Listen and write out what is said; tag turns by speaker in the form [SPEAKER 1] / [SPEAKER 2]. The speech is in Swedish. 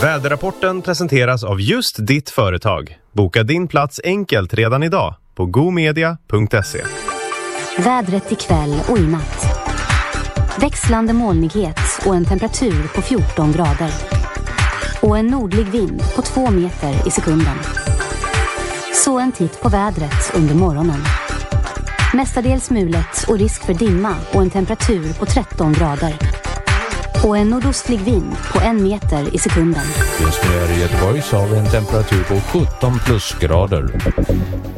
[SPEAKER 1] Väderrapporten presenteras av just ditt företag. Boka din plats enkelt redan idag på gomedia.se.
[SPEAKER 2] Vädret ikväll och i natt. Växlande molnighet och en temperatur på 14 grader. Och en nordlig vind på 2 meter i sekunden. Så en titt på vädret under morgonen. Mestadels mulet och risk för dimma och en temperatur på 13 grader. Och en nordostlig vind på 1 meter i sekunden.
[SPEAKER 3] Just nu är det i Göteborg så har vi en temperatur på 17 plusgrader.